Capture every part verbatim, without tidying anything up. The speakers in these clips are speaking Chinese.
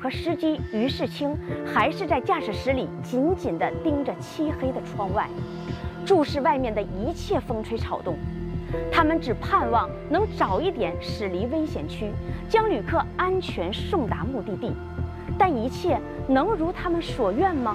和司机于世清还是在驾驶室里紧紧地盯着漆黑的窗外，注视外面的一切风吹草动。他们只盼望能早一点驶离危险区，将旅客安全送达目的地。但一切能如他们所愿吗？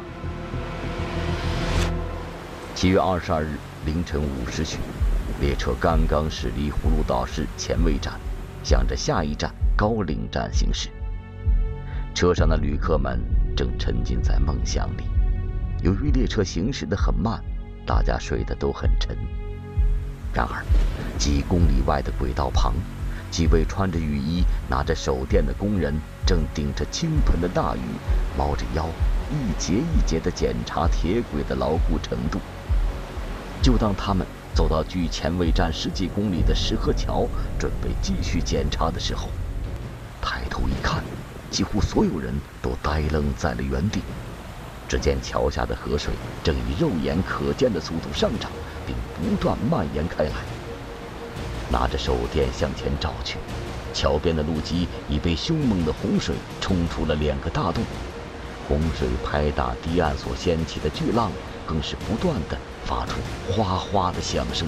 七月二十二日凌晨五时许，列车刚刚驶离葫芦岛市前卫站，向着下一站高陵站行驶。车上的旅客们正沉浸在梦想里。由于列车行驶得很慢，大家睡得都很沉。然而，几公里外的轨道旁，几位穿着雨衣、拿着手电的工人正顶着倾盆的大雨，猫着腰，一节一节地检查铁轨的牢固程度。就当他们走到距前卫站十几公里的石河桥，准备继续检查的时候，抬头一看，几乎所有人都呆愣在了原地。只见桥下的河水正以肉眼可见的速度上涨，并不断蔓延开来。拿着手电向前照去，桥边的路基已被凶猛的洪水冲出了两个大洞，洪水拍打堤岸所掀起的巨浪，更是不断地发出哗哗的响声。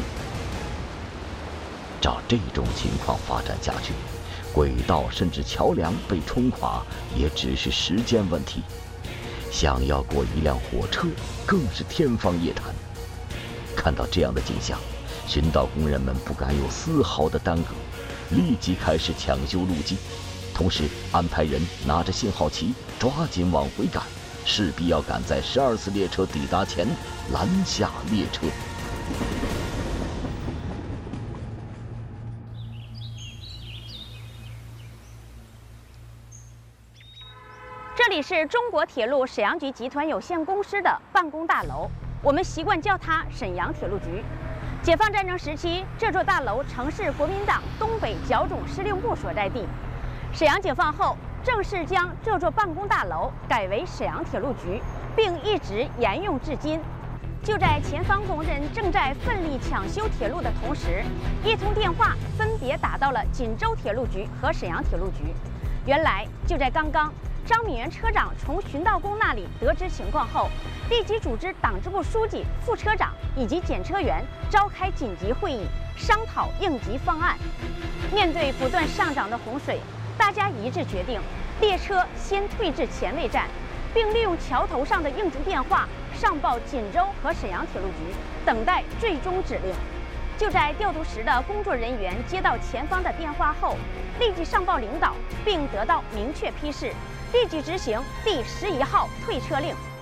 照这种情况发展下去，轨道甚至桥梁被冲垮也只是时间问题。想要过一辆火车更是天方夜谭。看到这样的景象，寻道工人们不敢有丝毫的耽搁，立即开始抢修路基，同时安排人拿着信号旗抓紧往回赶，势必要赶在十二次列车抵达前拦下列车。 这里是中国铁路沈阳局集团有限公司的办公大楼，我们习惯叫它沈阳铁路局。解放战争时期，这座大楼曾是国民党东北剿总司令部所在地。沈阳解放后，正式将这座办公大楼改为沈阳铁路局，并一直沿用至今。就在前方工人正在奋力抢修铁路的同时，一通电话分别打到了锦州铁路局和沈阳铁路局。原来就在刚刚，张敏元车长从巡道工那里得知情况后，立即组织党支部书记、副车长以及检车员召开紧急会议，商讨应急方案。面对不断上涨的洪水，大家一致决定，列车先退至前卫站，并利用桥头上的应急电话上报锦州和沈阳铁路局，等待最终指令。就在调度室的工作人员接到前方的电话后，立即上报领导，并得到明确批示，立即执行第十一号退车令。